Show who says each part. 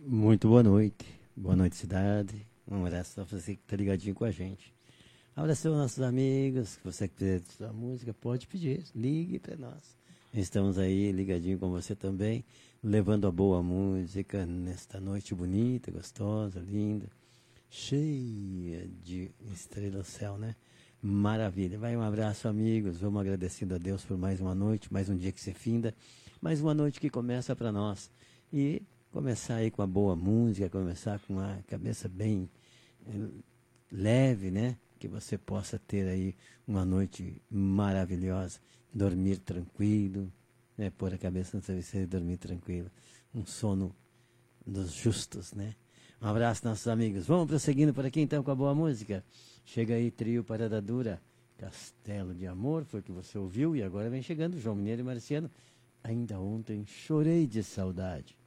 Speaker 1: Muito boa noite. Boa noite, cidade. Um abraço para você que está ligadinho com a gente. Abraço aos nossos amigos. Se você quiser sua música, pode pedir. Ligue para nós. Estamos aí ligadinho com você também, levando a boa música nesta noite bonita, gostosa, linda, cheia de estrelas no céu, né? Maravilha. Vai um abraço, amigos. Vamos agradecendo a Deus por mais uma noite, mais um dia que se finda, mais uma noite que começa para nós. E começar aí com a boa música, começar com a cabeça bem eh, leve, né? Que você possa ter aí uma noite maravilhosa, dormir tranquilo, né? Pôr a cabeça no travesseiro e dormir tranquilo. Um sono dos justos, né? Um abraço, nossos amigos. Vamos prosseguindo por aqui então com a boa música. Chega aí, trio Parada Dura, Castelo de Amor, foi o que você ouviu, e agora vem chegando João Mineiro e Marciano. Ainda ontem chorei de saudade.